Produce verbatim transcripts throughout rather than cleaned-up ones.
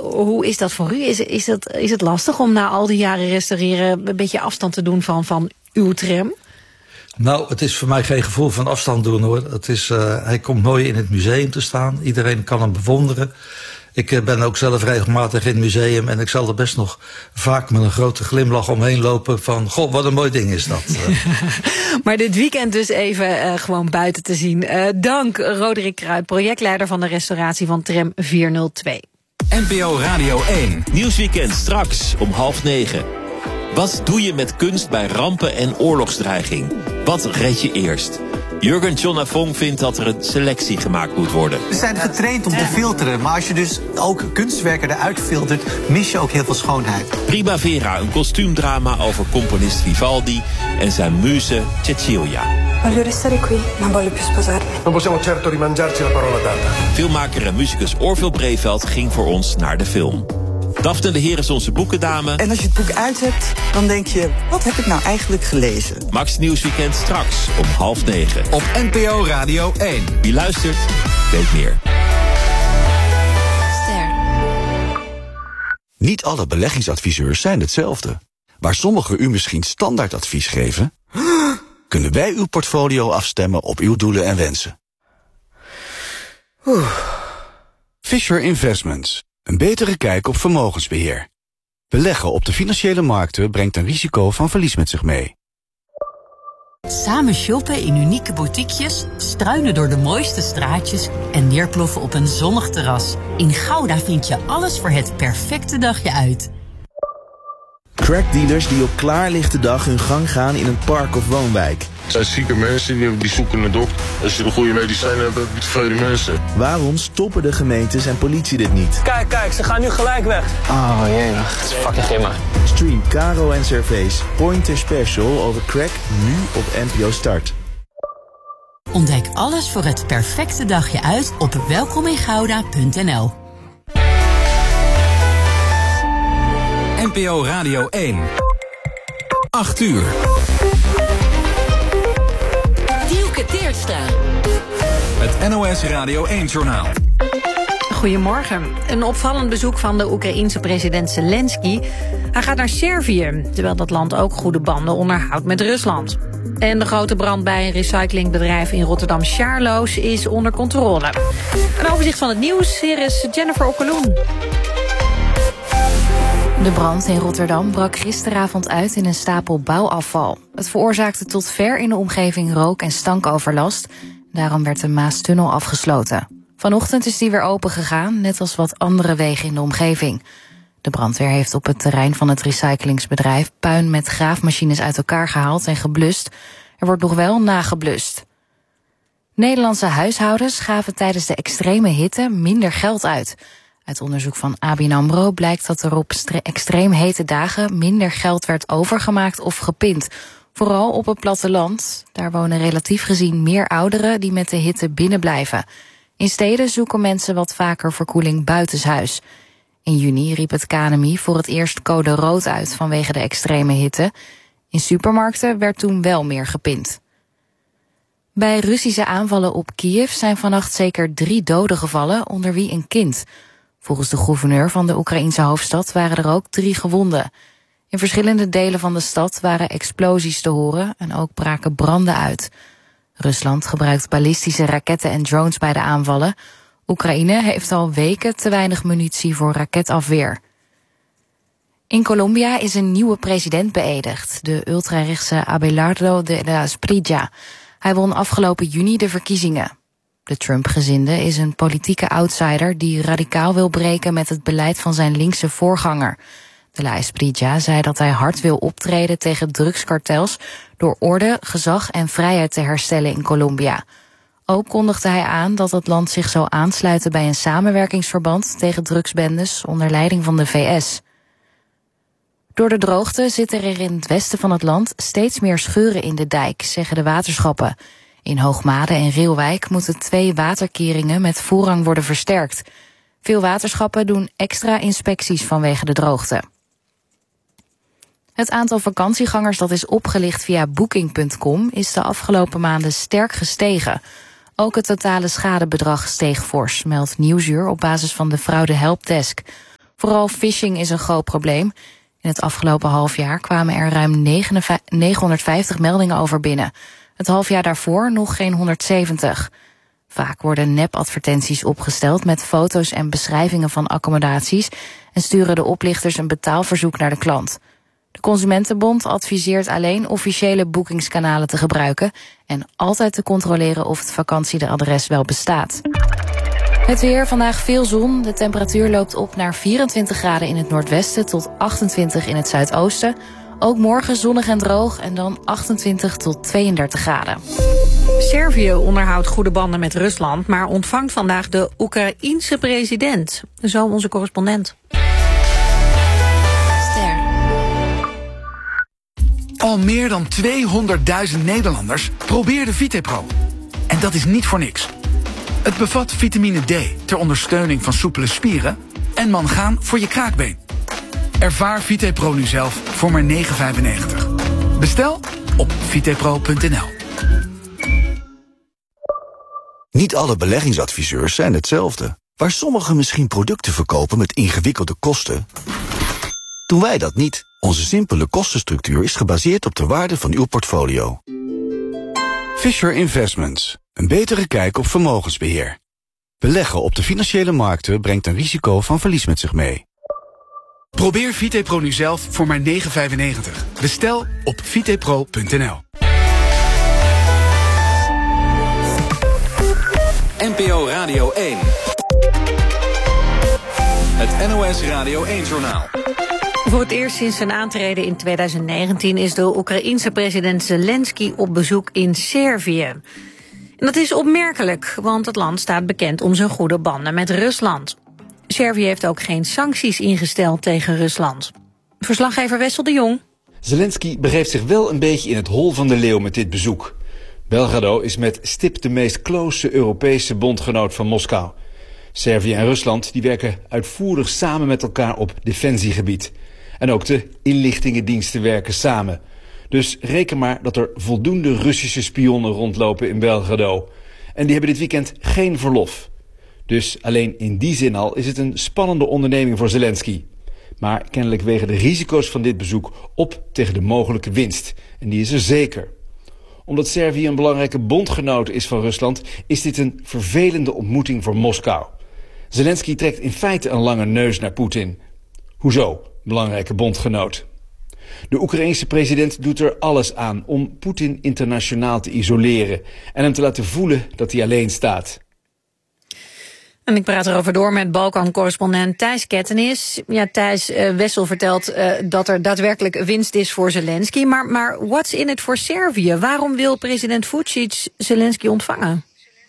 hoe is dat voor u? Is, is, het, is het lastig om na al die jaren restaureren een beetje afstand te doen van, van uw tram? Nou, het is voor mij geen gevoel van afstand doen hoor. Het is, uh, hij komt mooi in het museum te staan. Iedereen kan hem bewonderen. Ik uh, ben ook zelf regelmatig in het museum en ik zal er best nog vaak met een grote glimlach omheen lopen van, goh, wat een mooi ding is dat. Maar dit weekend dus even uh, gewoon buiten te zien. Uh, dank Roderick Kruijt, projectleider van de restauratie van tram vierhonderdtwee. N P O Radio één. Nieuwsweekend straks om half negen. Wat doe je met kunst bij rampen en oorlogsdreiging? Wat red je eerst? Jurgen Tjonnafong vindt dat er een selectie gemaakt moet worden. We zijn getraind om te filteren, maar als je dus ook kunstwerken eruit filtert, mis je ook heel veel schoonheid. Primavera, een kostuumdrama over componist Vivaldi en zijn muze Cecilia. Voglio restare qui, non voglio più sposarmi. Non possiamo certo rimangiarci la parola data. Filmmaker en muzikus Orville Breveld ging voor ons naar de film. Daphne de Heer is onze boekendame. En als je het boek uit hebt, dan denk je, wat heb ik nou eigenlijk gelezen? Max Nieuwsweekend straks om half negen. Op N P O Radio één. Wie luistert, weet meer. Ster. Niet alle beleggingsadviseurs zijn hetzelfde. Waar sommigen u misschien standaardadvies geven, kunnen wij uw portfolio afstemmen op uw doelen en wensen. Oeh. Fisher Investments. Een betere kijk op vermogensbeheer. Beleggen op de financiële markten brengt een risico van verlies met zich mee. Samen shoppen in unieke boutiquejes, struinen door de mooiste straatjes en neerploffen op een zonnig terras. In Gouda vind je alles voor het perfecte dagje uit. Crackdealers die op klaarlichte dag hun gang gaan in een park of woonwijk. Het zijn zieke mensen die, die zoeken een dokter. Als je de goede medicijnen hebt, heb je tevreden mensen. Waarom stoppen de gemeentes en politie dit niet? Kijk, kijk, ze gaan nu gelijk weg. Oh jee, het is fucking gimma. Stream Caro en Cervees Pointer Special over crack nu op N P O Start. Ontdek alles voor het perfecte dagje uit op welkomingouda punt n l. N P O Radio één. acht uur. Dielke Teertstra. Het N O S Radio één-journaal. Goedemorgen. Een opvallend bezoek van de Oekraïense president Zelensky. Hij gaat naar Servië, terwijl dat land ook goede banden onderhoudt met Rusland. En de grote brand bij een recyclingbedrijf in Rotterdam-Charloes is onder controle. Een overzicht van het nieuws, hier is Jennifer Okkeloen. De brand in Rotterdam brak gisteravond uit in een stapel bouwafval. Het veroorzaakte tot ver in de omgeving rook- en stankoverlast. Daarom werd de Maastunnel afgesloten. Vanochtend is die weer open gegaan, net als wat andere wegen in de omgeving. De brandweer heeft op het terrein van het recyclingsbedrijf puin met graafmachines uit elkaar gehaald en geblust. Er wordt nog wel nageblust. Nederlandse huishoudens gaven tijdens de extreme hitte minder geld uit. Uit onderzoek van A B N AMRO blijkt dat er op extreem hete dagen minder geld werd overgemaakt of gepind. Vooral op het platteland. Daar wonen relatief gezien meer ouderen die met de hitte binnen blijven. In steden zoeken mensen wat vaker verkoeling buitenshuis. In juni riep het K N M I voor het eerst code rood uit vanwege de extreme hitte. In supermarkten werd toen wel meer gepind. Bij Russische aanvallen op Kiev zijn vannacht zeker drie doden gevallen, onder wie een kind. Volgens de gouverneur van de Oekraïense hoofdstad waren er ook drie gewonden. In verschillende delen van de stad waren explosies te horen en ook braken branden uit. Rusland gebruikt ballistische raketten en drones bij de aanvallen. Oekraïne heeft al weken te weinig munitie voor raketafweer. In Colombia is een nieuwe president beëdigd, de ultrarechtse Abelardo de la Espriella. Hij won afgelopen juni de verkiezingen. De Trump-gezinde is een politieke outsider die radicaal wil breken met het beleid van zijn linkse voorganger. De la Espriella zei dat hij hard wil optreden tegen drugskartels door orde, gezag en vrijheid te herstellen in Colombia. Ook kondigde hij aan dat het land zich zou aansluiten bij een samenwerkingsverband tegen drugsbendes onder leiding van de V S. Door de droogte zitten er in het westen van het land steeds meer scheuren in de dijk, zeggen de waterschappen. In Hoogmade en Reeuwijk moeten twee waterkeringen met voorrang worden versterkt. Veel waterschappen doen extra inspecties vanwege de droogte. Het aantal vakantiegangers dat is opgelicht via booking punt com is de afgelopen maanden sterk gestegen. Ook het totale schadebedrag steeg fors, meldt Nieuwsuur op basis van de fraude helpdesk. Vooral phishing is een groot probleem. In het afgelopen halfjaar kwamen er ruim negenhonderdvijftig meldingen over binnen. Het halfjaar daarvoor nog geen honderdzeventig. Vaak worden nepadvertenties opgesteld met foto's en beschrijvingen van accommodaties en sturen de oplichters een betaalverzoek naar de klant. De Consumentenbond adviseert alleen officiële boekingskanalen te gebruiken en altijd te controleren of het vakantieadres wel bestaat. Het weer, vandaag veel zon. De temperatuur loopt op naar vierentwintig graden in het noordwesten tot achtentwintig in het zuidoosten. Ook morgen zonnig en droog en dan achtentwintig tot tweeëndertig graden. Servië onderhoudt goede banden met Rusland, maar ontvangt vandaag de Oekraïense president. Zo onze correspondent. Ster. Al meer dan tweehonderdduizend Nederlanders probeerden VitePro. En dat is niet voor niks. Het bevat vitamine D ter ondersteuning van soepele spieren en mangaan voor je kraakbeen. Ervaar VitePro nu zelf voor maar negen vijfennegentig. Bestel op vitepro punt n l. Niet alle beleggingsadviseurs zijn hetzelfde. Waar sommigen misschien producten verkopen met ingewikkelde kosten, doen wij dat niet. Onze simpele kostenstructuur is gebaseerd op de waarde van uw portfolio. Fisher Investments. Een betere kijk op vermogensbeheer. Beleggen op de financiële markten brengt een risico van verlies met zich mee. Probeer VitePro nu zelf voor maar negen vijfennegentig. Bestel op vitepro punt n l. N P O Radio één. Het N O S Radio één-journaal. Voor het eerst sinds zijn aantreden in tweeduizend negentien is de Oekraïense president Zelensky op bezoek in Servië. En dat is opmerkelijk, want het land staat bekend om zijn goede banden met Rusland. Servië heeft ook geen sancties ingesteld tegen Rusland. Verslaggever Wessel de Jong. Zelensky begeeft zich wel een beetje in het hol van de leeuw met dit bezoek. Belgrado is met stip de meest close Europese bondgenoot van Moskou. Servië en Rusland die werken uitvoerig samen met elkaar op defensiegebied. En ook de inlichtingendiensten werken samen. Dus reken maar dat er voldoende Russische spionnen rondlopen in Belgrado. En die hebben dit weekend geen verlof. Dus alleen in die zin al is het een spannende onderneming voor Zelensky. Maar kennelijk wegen de risico's van dit bezoek op tegen de mogelijke winst. En die is er zeker. Omdat Servië een belangrijke bondgenoot is van Rusland, is dit een vervelende ontmoeting voor Moskou. Zelensky trekt in feite een lange neus naar Poetin. Hoezo, belangrijke bondgenoot? De Oekraïense president doet er alles aan om Poetin internationaal te isoleren en hem te laten voelen dat hij alleen staat. En ik praat erover door met Balkan-correspondent Thijs Kettenis. Ja, Thijs, uh, Wessel vertelt uh, dat er daadwerkelijk winst is voor Zelensky. Maar, maar what's in it voor Servië? Waarom wil president Vučić Zelensky ontvangen?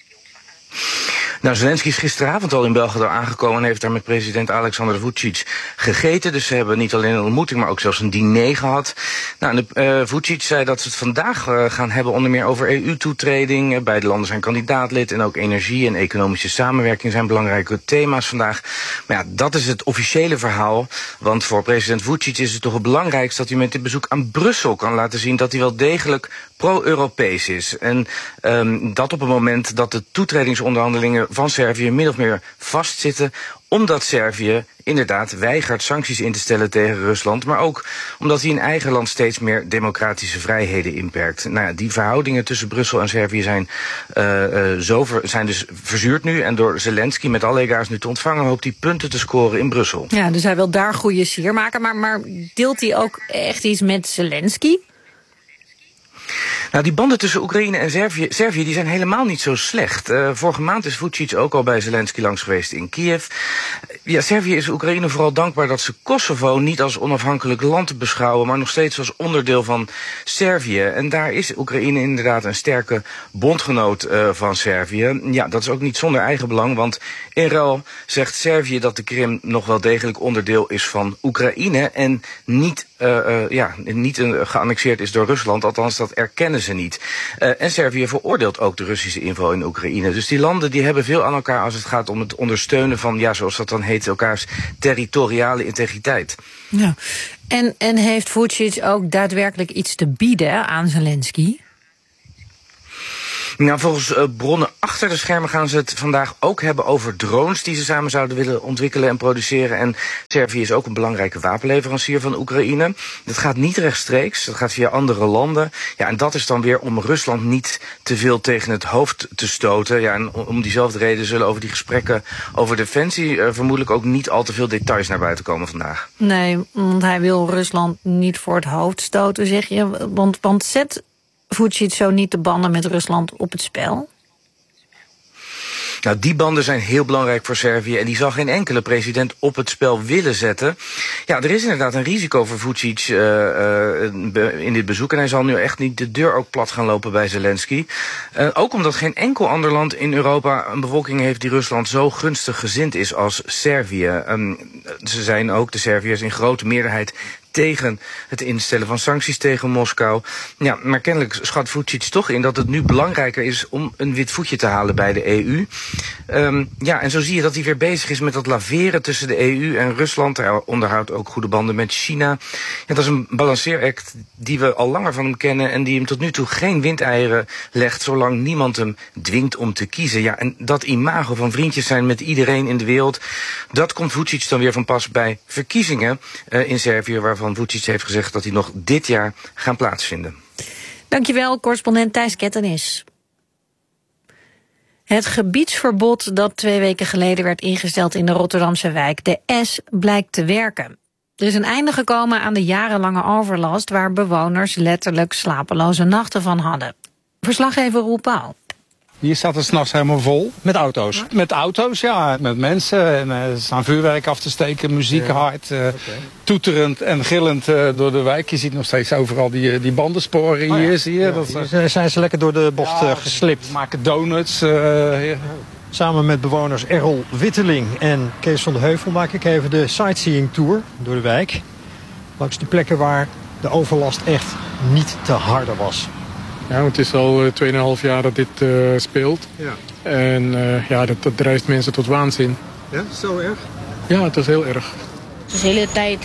Nou, Zelensky is gisteravond al in Belgrado aangekomen en heeft daar met president Alexander Vučić gegeten. Dus ze hebben niet alleen een ontmoeting, maar ook zelfs een diner gehad. Nou, de, uh, Vučić zei dat ze het vandaag uh, gaan hebben onder meer over E U-toetreding. Beide landen zijn kandidaatlid en ook energie en economische samenwerking zijn belangrijke thema's vandaag. Maar ja, dat is het officiële verhaal. Want voor president Vučić is het toch het belangrijkste dat hij met dit bezoek aan Brussel kan laten zien dat hij wel degelijk pro-Europees is. En um, dat op het moment dat de toetredingsonderhandelingen van Servië min of meer vastzitten, omdat Servië inderdaad weigert sancties in te stellen tegen Rusland, maar ook omdat hij in eigen land steeds meer democratische vrijheden inperkt. Nou ja, die verhoudingen tussen Brussel en Servië zijn, uh, uh, zo ver, zijn dus verzuurd nu. En door Zelensky met alle ega's nu te ontvangen, hoopt hij punten te scoren in Brussel. Ja, dus hij wil daar goede sier maken. Maar, maar deelt hij ook echt iets met Zelensky? Nou, die banden tussen Oekraïne en Servië, Servië die zijn helemaal niet zo slecht. Uh, vorige maand is Vučić ook al bij Zelensky langs geweest in Kiev. Ja, Servië is Oekraïne vooral dankbaar dat ze Kosovo niet als onafhankelijk land beschouwen, maar nog steeds als onderdeel van Servië. En daar is Oekraïne inderdaad een sterke bondgenoot uh, van Servië. Ja, dat is ook niet zonder eigen belang, want in ruil zegt Servië dat de Krim nog wel degelijk onderdeel is van Oekraïne en niet, uh, uh, ja, niet uh, geannexeerd is door Rusland, althans dat erkennen ze niet. Uh, en Servië veroordeelt ook de Russische inval in Oekraïne. Dus die landen die hebben veel aan elkaar als het gaat om het ondersteunen van, ja, zoals dat dan heet, elkaars territoriale integriteit. Ja. En, en heeft Vučić ook daadwerkelijk iets te bieden aan Zelensky? Nou, volgens uh, bronnen achter de schermen gaan ze het vandaag ook hebben over drones die ze samen zouden willen ontwikkelen en produceren. En Servië is ook een belangrijke wapenleverancier van Oekraïne. Dat gaat niet rechtstreeks, dat gaat via andere landen. Ja, en dat is dan weer om Rusland niet te veel tegen het hoofd te stoten. Ja, en om diezelfde reden zullen over die gesprekken over defensie uh, vermoedelijk ook niet al te veel details naar buiten komen vandaag. Nee, want hij wil Rusland niet voor het hoofd stoten, zeg je. Want, want zet Vučić zo niet de banden met Rusland op het spel? Nou, die banden zijn heel belangrijk voor Servië en die zal geen enkele president op het spel willen zetten. Ja, er is inderdaad een risico voor Vučić uh, uh, in dit bezoek en hij zal nu echt niet de deur ook plat gaan lopen bij Zelensky. Uh, ook omdat geen enkel ander land in Europa een bevolking heeft die Rusland zo gunstig gezind is als Servië. Um, ze zijn ook, de Serviërs, in grote meerderheid tegen het instellen van sancties tegen Moskou. Ja, maar kennelijk schat Vučić toch in dat het nu belangrijker is om een wit voetje te halen bij de E U. Um, ja, en zo zie je dat hij weer bezig is met dat laveren tussen de E U en Rusland. Hij onderhoudt ook goede banden met China. Ja, dat is een balanceeract die we al langer van hem kennen en die hem tot nu toe geen windeieren legt, zolang niemand hem dwingt om te kiezen. Ja, en dat imago van vriendjes zijn met iedereen in de wereld, dat komt Vučić dan weer van pas bij verkiezingen uh, in Servië, waarvan Vučić heeft gezegd dat die nog dit jaar gaan plaatsvinden. Dankjewel, correspondent Thijs Kettenis. Het gebiedsverbod dat twee weken geleden werd ingesteld in de Rotterdamse wijk De Es blijkt te werken. Er is een einde gekomen aan de jarenlange overlast waar bewoners letterlijk slapeloze nachten van hadden. Verslaggever Roel Pauw. Hier staat het 's nachts helemaal vol. Met auto's? Met auto's, ja. Met mensen. En, uh, er staan vuurwerk af te steken, muziek ja. hard. Uh, okay. Toeterend en gillend uh, door de wijk. Je ziet nog steeds overal die, die bandensporen hier. Oh ja. Zie je? Ja, dat, hier uh, zijn ze lekker door de bocht ja, uh, geslipt. We maken donuts. Uh, Samen met bewoners Errol Witteling en Kees van de Heuvel maak ik even de sightseeing tour door de wijk. Langs de plekken waar de overlast echt niet te harde was. Ja, want het is al uh, twee en een half jaar dat dit uh, speelt. Ja. En uh, ja, dat, dat drijft mensen tot waanzin. Ja, zo erg? Ja, het is heel erg. Het is de hele tijd...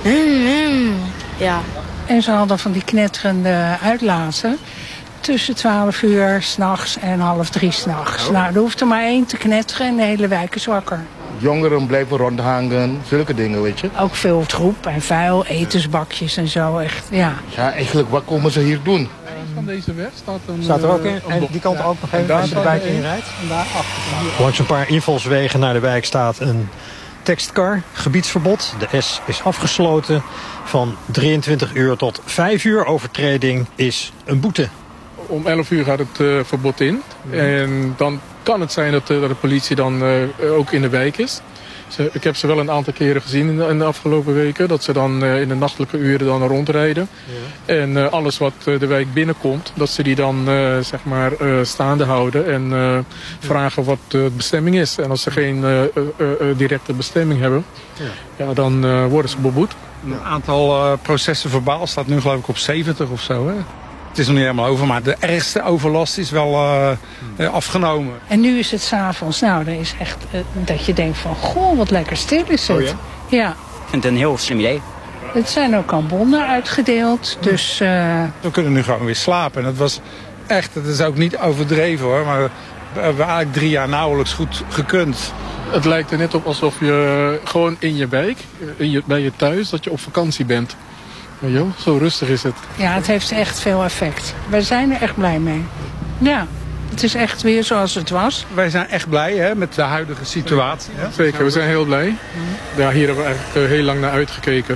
Ja. En ze hadden van die knetterende uitlaten tussen twaalf uur 's nachts en half drie 's nachts. Oh. Nou, er hoeft er maar één te knetteren en de hele wijk is wakker. Jongeren blijven rondhangen, zulke dingen, weet je. Ook veel troep en vuil, etensbakjes en zo, echt, ja. Ja, eigenlijk, wat komen ze hier doen? Van deze weg staat een... Staat er ook in? En die kant ook nog even als je de wijk inrijdt? En daar achter. Langs een paar invalswegen naar de wijk staat een tekstkar. Gebiedsverbod. De S is afgesloten. Van drieëntwintig uur tot vijf uur. Overtreding is een boete. Om elf uur gaat het uh, verbod in. Ja. En dan kan het zijn dat, uh, dat de politie dan uh, ook in de wijk is. Ze, ik heb ze wel een aantal keren gezien in de, in de afgelopen weken. Dat ze dan uh, in de nachtelijke uren dan rondrijden. Ja. En uh, alles wat uh, de wijk binnenkomt, dat ze die dan uh, zeg maar uh, staande houden. En uh, ja. vragen wat de bestemming is. En als ze geen uh, uh, uh, directe bestemming hebben, ja. Ja, dan uh, worden ze beboet. Het aantal uh, processen verbaal staat nu geloof ik op zeventig of zo, hè? Het is nog niet helemaal over, maar de ergste overlast is wel uh, afgenomen. En nu is het 's avonds. Nou, dan is echt uh, dat je denkt van, goh, wat lekker stil is het. Oh ja? Ja. Ik vind het een heel slim idee. Het zijn ook al bonnen uitgedeeld, dus... Uh... We kunnen nu gewoon weer slapen. En dat was echt, dat is ook niet overdreven hoor, maar we hebben eigenlijk drie jaar nauwelijks goed gekund. Het lijkt er net op alsof je gewoon in je wijk, in je, bij je thuis, dat je op vakantie bent. Jo, zo rustig is het. Ja, het heeft echt veel effect. Wij zijn er echt blij mee. Ja, het is echt weer zoals het was. Wij zijn echt blij hè, met de huidige situatie. Ja? Zeker, we zijn heel blij. Ja, hier hebben we eigenlijk heel lang naar uitgekeken.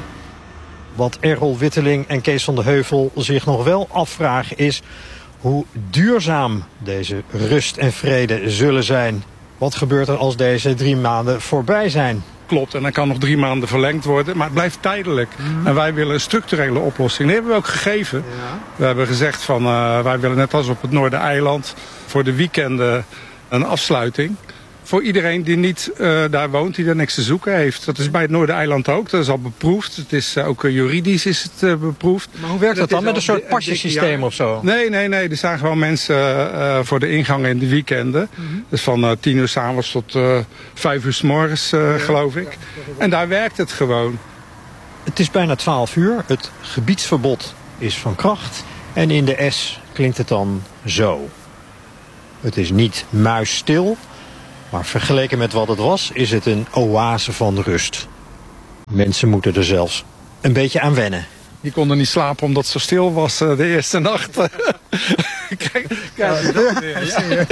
Wat Errol Witteling en Kees van de Heuvel zich nog wel afvragen is hoe duurzaam deze rust en vrede zullen zijn. Wat gebeurt er als deze drie maanden voorbij zijn? Klopt, en dan kan nog drie maanden verlengd worden, maar het blijft tijdelijk. Mm-hmm. En wij willen een structurele oplossing. Die hebben we ook gegeven. Ja. We hebben gezegd van uh, wij willen net als op het Noordereiland voor de weekenden een afsluiting. Voor iedereen die niet uh, daar woont, die er niks te zoeken heeft. Dat is bij het Noordereiland ook, dat is al beproefd. Het is uh, ook uh, juridisch is het uh, beproefd. Maar hoe werkt dat, dat dan? Met een soort pasjesysteem of zo? Nee, nee, nee. Er zijn gewoon mensen uh, voor de ingang in de weekenden. Mm-hmm. Dus van uh, tien uur 's avonds tot uh, vijf uur 's morgens, uh, ja. geloof ik. En daar werkt het gewoon. Het is bijna twaalf uur. Het gebiedsverbod is van kracht. En in de S klinkt het dan zo. Het is niet muisstil, maar vergeleken met wat het was, is het een oase van rust. Mensen moeten er zelfs een beetje aan wennen. Die konden niet slapen omdat het zo stil was uh, de eerste nacht. Kijk, kijk eens dat weer. Ja.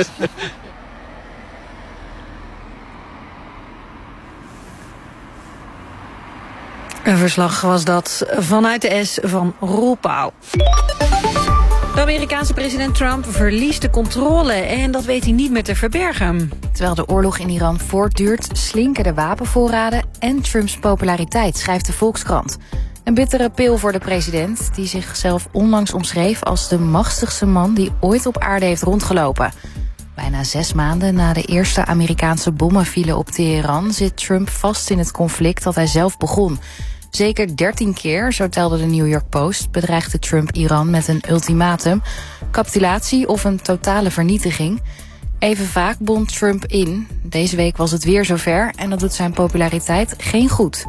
Een verslag was dat vanuit de S van Roel Pauw. De Amerikaanse president Trump verliest de controle en dat weet hij niet meer te verbergen. Terwijl de oorlog in Iran voortduurt, slinken de wapenvoorraden en Trumps populariteit, schrijft de Volkskrant. Een bittere pil voor de president, die zichzelf onlangs omschreef als de machtigste man die ooit op aarde heeft rondgelopen. Bijna zes maanden na de eerste Amerikaanse bommen vielen op Teheran zit Trump vast in het conflict dat hij zelf begon. Zeker dertien keer, zo telde de New York Post, bedreigde Trump Iran met een ultimatum, capitulatie of een totale vernietiging. Even vaak bond Trump in. Deze week was het weer zover en dat doet zijn populariteit geen goed.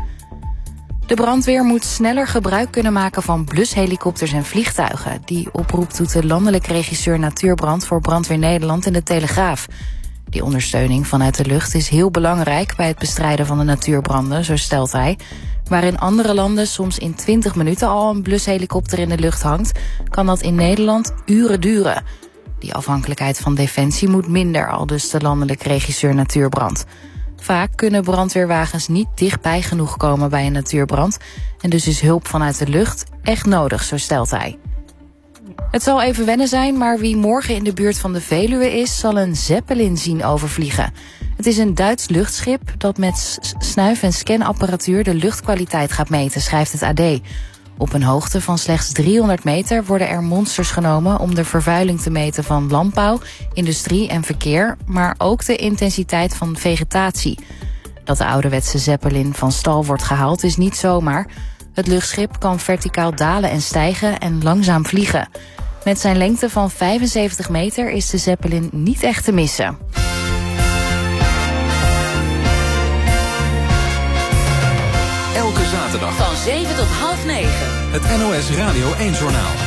De brandweer moet sneller gebruik kunnen maken van blushelikopters en vliegtuigen. Die oproep doet de landelijk regisseur Natuurbrand voor Brandweer Nederland in de Telegraaf. Die ondersteuning vanuit de lucht is heel belangrijk bij het bestrijden van de natuurbranden, zo stelt hij. Waar in andere landen soms in twintig minuten al een blushelikopter in de lucht hangt, kan dat in Nederland uren duren. Die afhankelijkheid van Defensie moet minder, aldus de landelijk regisseur Natuurbrand. Vaak kunnen brandweerwagens niet dichtbij genoeg komen bij een natuurbrand en dus is hulp vanuit de lucht echt nodig, zo stelt hij. Het zal even wennen zijn, maar wie morgen in de buurt van de Veluwe is, zal een Zeppelin zien overvliegen. Het is een Duits luchtschip dat met snuif- en scanapparatuur de luchtkwaliteit gaat meten, schrijft het A D. Op een hoogte van slechts driehonderd meter worden er monsters genomen om de vervuiling te meten van landbouw, industrie en verkeer, maar ook de intensiteit van vegetatie. Dat de ouderwetse Zeppelin van stal wordt gehaald is niet zomaar. Het luchtschip kan verticaal dalen en stijgen en langzaam vliegen. Met zijn lengte van vijfenzeventig meter is de Zeppelin niet echt te missen. Elke zaterdag van zeven tot half negen. Het N O S Radio één Journaal.